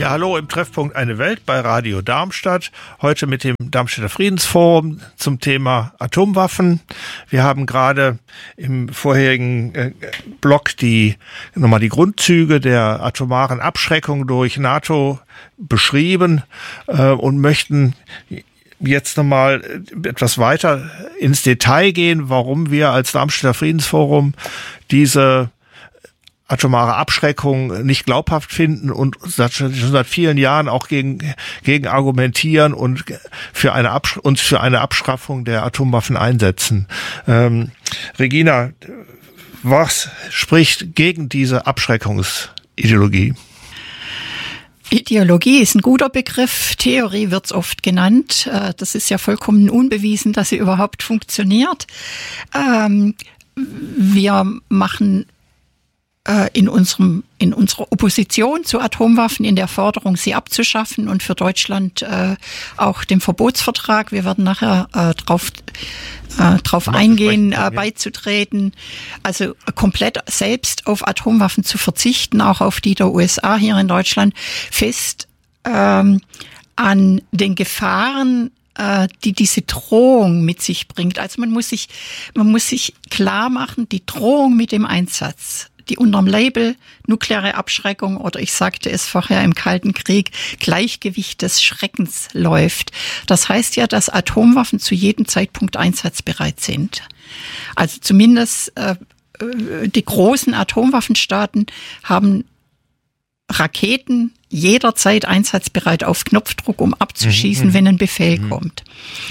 Ja, hallo im Treffpunkt Eine Welt bei Radio Darmstadt. Heute mit dem Darmstädter Friedensforum zum Thema Atomwaffen. Wir haben gerade im vorherigen Block nochmal die Grundzüge der atomaren Abschreckung durch NATO beschrieben und möchten jetzt nochmal etwas weiter ins Detail gehen, warum wir als Darmstädter Friedensforum diese atomare Abschreckung nicht glaubhaft finden und schon seit vielen Jahren auch gegen argumentieren und uns für eine Abschaffung der Atomwaffen einsetzen. Regina, was spricht gegen diese Abschreckungsideologie? Ideologie ist ein guter Begriff. Theorie wird's oft genannt. Das ist ja vollkommen unbewiesen, dass sie überhaupt funktioniert. Wir machen in unserer Opposition zu Atomwaffen in der Forderung, sie abzuschaffen und für Deutschland auch dem Verbotsvertrag, wir werden nachher drauf eingehen, beizutreten, also komplett selbst auf Atomwaffen zu verzichten, auch auf die der USA hier in Deutschland, fest an den Gefahren, die diese Drohung mit sich bringt. Also man muss sich klar machen, die Drohung mit dem Einsatz, die unterm Label nukleare Abschreckung oder ich sagte es vorher im Kalten Krieg, Gleichgewicht des Schreckens läuft. Das heißt ja, dass Atomwaffen zu jedem Zeitpunkt einsatzbereit sind. Also zumindest die großen Atomwaffenstaaten haben Raketen jederzeit einsatzbereit auf Knopfdruck, um abzuschießen, wenn ein Befehl kommt.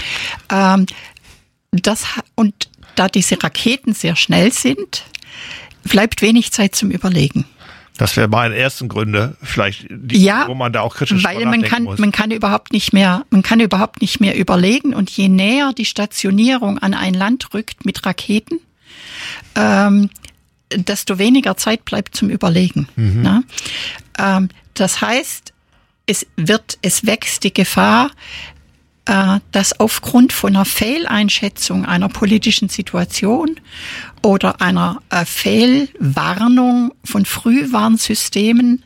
Und da diese Raketen sehr schnell sind, bleibt wenig Zeit zum Überlegen. Das wäre meine ersten Gründe, vielleicht, wo man da auch kritisch nachdenken muss. Man kann überhaupt nicht mehr überlegen und je näher die Stationierung an ein Land rückt mit Raketen, desto weniger Zeit bleibt zum Überlegen. Das heißt, es wächst die Gefahr, dass aufgrund von einer Fehleinschätzung einer politischen Situation oder einer Fehlwarnung von Frühwarnsystemen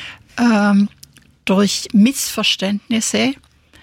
durch Missverständnisse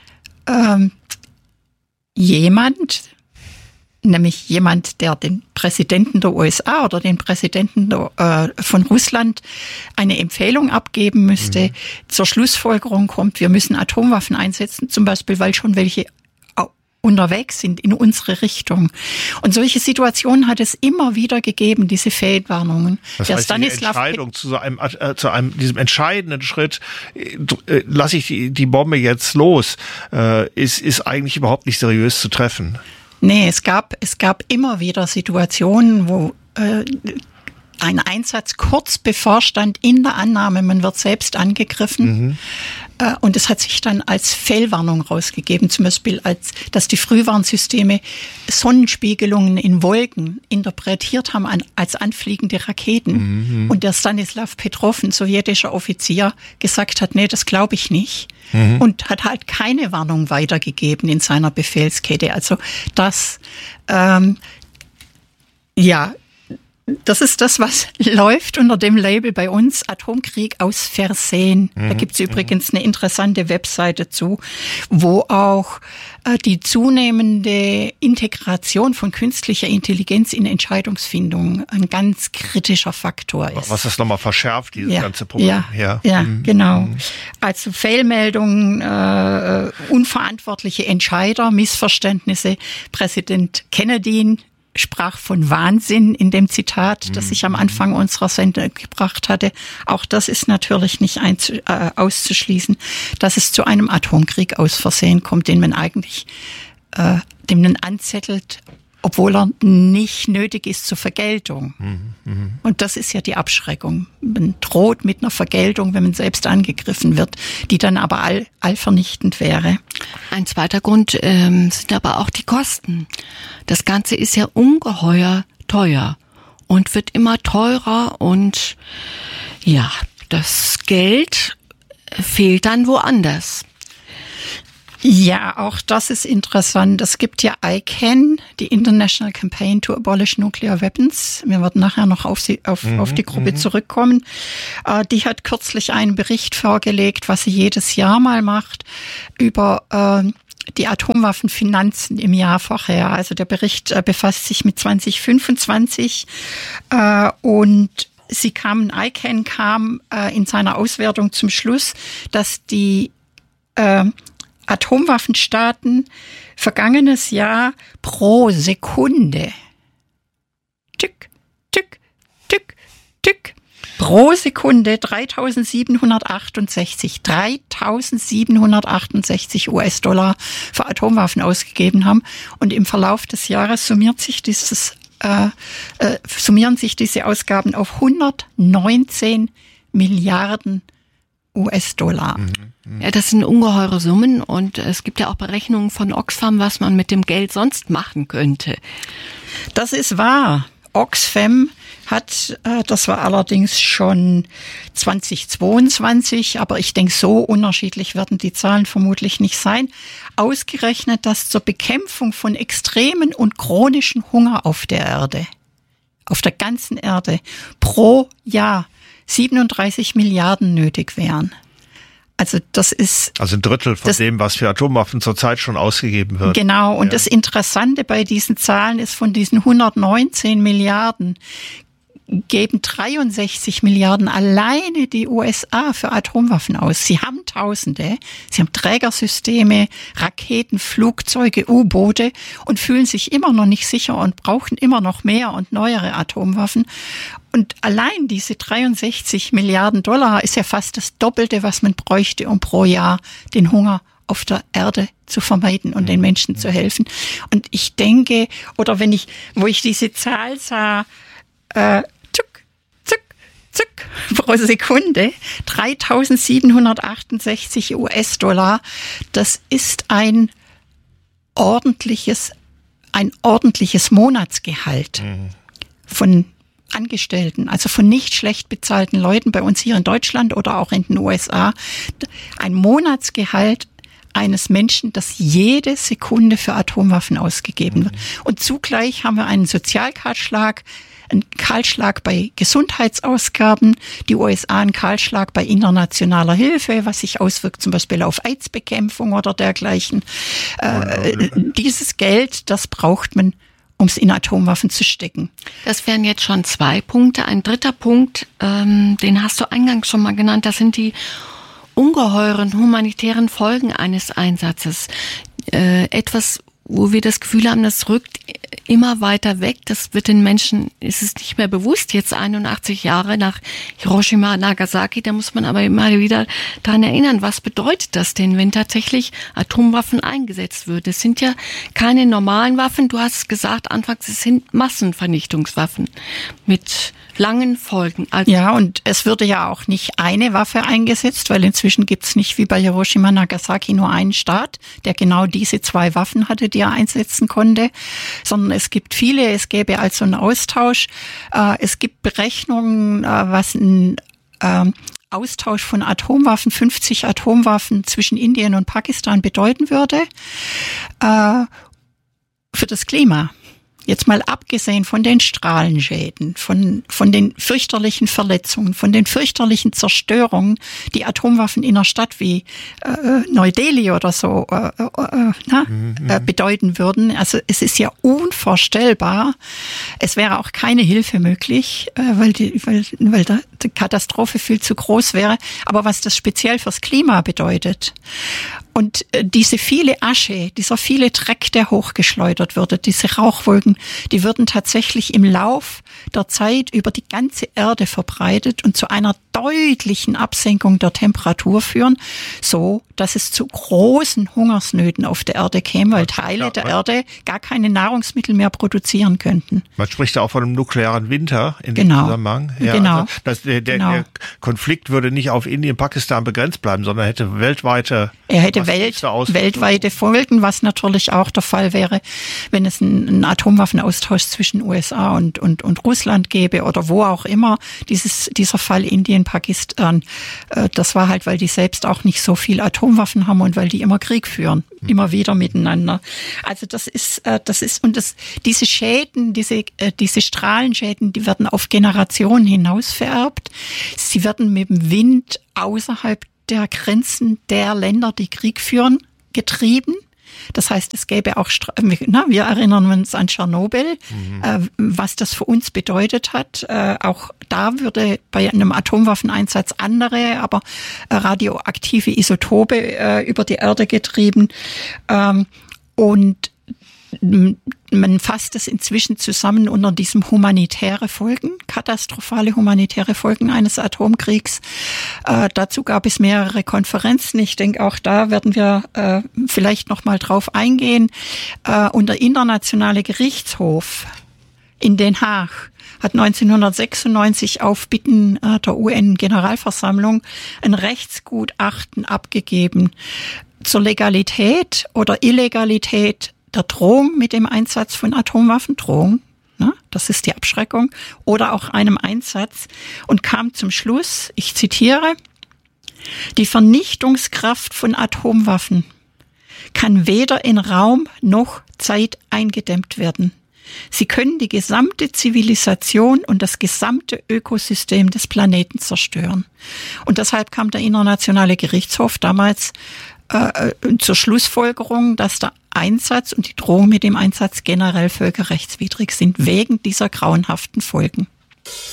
jemand, der den Präsidenten der USA oder den Präsidenten von Russland eine Empfehlung abgeben müsste, zur Schlussfolgerung kommt, wir müssen Atomwaffen einsetzen, zum Beispiel, weil schon welche unterwegs sind in unsere Richtung. Und solche Situationen hat es immer wieder gegeben, diese Fehlwarnungen. Das heißt, die Entscheidung zu diesem entscheidenden Schritt, lasse ich die Bombe jetzt los, ist eigentlich überhaupt nicht seriös zu treffen. Nee, es gab immer wieder Situationen, wo ein Einsatz kurz bevorstand in der Annahme, man wird selbst angegriffen. Und es hat sich dann als Fehlwarnung rausgegeben, zum Beispiel dass die Frühwarnsysteme Sonnenspiegelungen in Wolken interpretiert haben als anfliegende Raketen. Und der Stanislav Petrov, ein sowjetischer Offizier, gesagt hat, nee, das glaube ich nicht. Und hat halt keine Warnung weitergegeben in seiner Befehlskette. Also das ist das, was läuft unter dem Label bei uns, Atomkrieg aus Versehen. Da gibt's übrigens eine interessante Webseite zu, wo auch die zunehmende Integration von künstlicher Intelligenz in Entscheidungsfindung ein ganz kritischer Faktor ist. Was das nochmal verschärft, dieses ganze Problem. Genau. Also Fehlmeldungen, unverantwortliche Entscheider, Missverständnisse. Präsident Kennedy sprach von Wahnsinn in dem Zitat, das ich am Anfang unserer Sendung gebracht hatte. Auch das ist natürlich nicht auszuschließen, dass es zu einem Atomkrieg aus Versehen kommt, den man eigentlich dem man anzettelt, obwohl er nicht nötig ist zur Vergeltung. Und das ist ja die Abschreckung. Man droht mit einer Vergeltung, wenn man selbst angegriffen wird, die dann aber allvernichtend wäre. Ein zweiter Grund sind aber auch die Kosten. Das Ganze ist ja ungeheuer teuer und wird immer teurer und ja, das Geld fehlt dann woanders. Ja, auch das ist interessant. Es gibt ja ICAN, die International Campaign to Abolish Nuclear Weapons. Wir werden nachher noch auf die Gruppe zurückkommen. Die hat kürzlich einen Bericht vorgelegt, was sie jedes Jahr mal macht, über die Atomwaffenfinanzen im Jahr vorher. Also der Bericht befasst sich mit 2025 und ICAN kam in seiner Auswertung zum Schluss, dass die Atomwaffenstaaten vergangenes Jahr pro Sekunde Tick, Tick, Tick, Tick pro Sekunde 3.768 US-Dollar für Atomwaffen ausgegeben haben. Und im Verlauf des Jahres summieren sich diese Ausgaben auf 119 Milliarden US-Dollar. Ja, das sind ungeheure Summen und es gibt ja auch Berechnungen von Oxfam, was man mit dem Geld sonst machen könnte. Das ist wahr. Oxfam hat, das war allerdings schon 2022, aber ich denke, so unterschiedlich werden die Zahlen vermutlich nicht sein, ausgerechnet, dass zur Bekämpfung von extremen und chronischen Hunger auf der Erde, auf der ganzen Erde, pro Jahr 37 Milliarden nötig wären. Also das ist... Also ein Drittel von dem, was für Atomwaffen zurzeit schon ausgegeben wird. Genau, und das Interessante bei diesen Zahlen ist, von diesen 119 Milliarden geben 63 Milliarden alleine die USA für Atomwaffen aus. Sie haben Tausende, sie haben Trägersysteme, Raketen, Flugzeuge, U-Boote und fühlen sich immer noch nicht sicher und brauchen immer noch mehr und neuere Atomwaffen. Und allein diese 63 Milliarden Dollar ist ja fast das Doppelte, was man bräuchte, um pro Jahr den Hunger auf der Erde zu vermeiden und den Menschen zu helfen. Und ich denke, oder wo ich diese Zahl sah, pro Sekunde, 3.768 US-Dollar, das ist ein ordentliches Monatsgehalt von Angestellten, also von nicht schlecht bezahlten Leuten bei uns hier in Deutschland oder auch in den USA. Ein Monatsgehalt eines Menschen, das jede Sekunde für Atomwaffen ausgegeben wird. Und zugleich haben wir einen Sozialkahlschlag, einen Kahlschlag bei Gesundheitsausgaben, die USA einen Kahlschlag bei internationaler Hilfe, was sich auswirkt zum Beispiel auf AIDS-Bekämpfung oder dergleichen. Dieses Geld, das braucht man, um es in Atomwaffen zu stecken. Das wären jetzt schon 2 Punkte. Ein dritter Punkt, den hast du eingangs schon mal genannt, das sind die ungeheuren humanitären Folgen eines Einsatzes. Etwas, wo wir das Gefühl haben, das rückt immer weiter weg. Das wird den Menschen, ist es nicht mehr bewusst, jetzt 81 Jahre nach Hiroshima, Nagasaki. Da muss man aber immer wieder daran erinnern, was bedeutet das denn, wenn tatsächlich Atomwaffen eingesetzt wird? Es sind ja keine normalen Waffen. Du hast es gesagt anfangs, es sind Massenvernichtungswaffen mit langen Folgen. Also ja, und es würde ja auch nicht eine Waffe eingesetzt, weil inzwischen gibt es nicht wie bei Hiroshima, Nagasaki nur einen Staat, der genau diese 2 Waffen hatte, die er einsetzen konnte, sondern es gibt viele. Es gäbe also einen Austausch. Es gibt Berechnungen, was ein Austausch von Atomwaffen, 50 Atomwaffen zwischen Indien und Pakistan bedeuten würde für das Klima. Jetzt mal abgesehen von den Strahlenschäden, von den fürchterlichen Verletzungen, von den fürchterlichen Zerstörungen, die Atomwaffen in einer Stadt wie Neu-Delhi oder so bedeuten würden. Also es ist ja unvorstellbar. Es wäre auch keine Hilfe möglich, weil die Katastrophe viel zu groß wäre. Aber was das speziell fürs Klima bedeutet und diese viele Asche, dieser viele Dreck, der hochgeschleudert würde, diese Rauchwolken, die würden tatsächlich im Lauf der Zeit über die ganze Erde verbreitet und zu einer deutlichen Absenkung der Temperatur führen, so dass es zu großen Hungersnöten auf der Erde käme, weil Teile der Erde gar keine Nahrungsmittel mehr produzieren könnten. Man spricht ja auch von einem nuklearen Winter in dem Zusammenhang. Ja, genau. Also der Konflikt würde nicht auf Indien, Pakistan begrenzt bleiben, sondern hätte weltweite Folgen, was natürlich auch der Fall wäre, wenn es einen Atomwaffenaustausch zwischen USA und Russland gäbe oder wo auch immer. Dieser Fall Indien, Pakistan, das war halt, weil die selbst auch nicht so viel Atomwaffen haben und weil die immer Krieg führen. immer wieder miteinander. Also diese Schäden, diese Strahlenschäden, die werden auf Generationen hinaus vererbt. Sie werden mit dem Wind außerhalb der Grenzen der Länder, die Krieg führen, getrieben. Das heißt, es gäbe auch, wir erinnern uns an Tschernobyl, was das für uns bedeutet hat. Auch da würde bei einem Atomwaffeneinsatz andere, aber radioaktive Isotope über die Erde getrieben. Und man fasst es inzwischen zusammen unter diesem humanitäre Folgen, katastrophale humanitäre Folgen eines Atomkriegs. Dazu gab es mehrere Konferenzen. Ich denke, auch da werden wir vielleicht noch mal drauf eingehen. Und der Internationale Gerichtshof in Den Haag hat 1996 auf Bitten der UN-Generalversammlung ein Rechtsgutachten abgegeben zur Legalität oder Illegalität der Drohung mit dem Einsatz von Atomwaffen, Drohung, ne, das ist die Abschreckung, oder auch einem Einsatz, und kam zum Schluss, ich zitiere, die Vernichtungskraft von Atomwaffen kann weder in Raum noch Zeit eingedämmt werden. Sie können die gesamte Zivilisation und das gesamte Ökosystem des Planeten zerstören. Und deshalb kam der Internationale Gerichtshof damals zur Schlussfolgerung, dass der Einsatz und die Drohung mit dem Einsatz generell völkerrechtswidrig sind, wegen dieser grauenhaften Folgen.